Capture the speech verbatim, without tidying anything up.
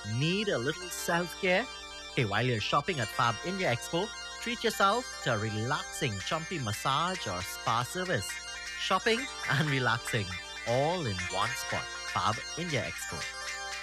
Need a little self care? Hey, while you're shopping at Fab India Expo, treat yourself to a relaxing chumpy massage or spa service. Shopping and relaxing all in one spot. Fab India Expo.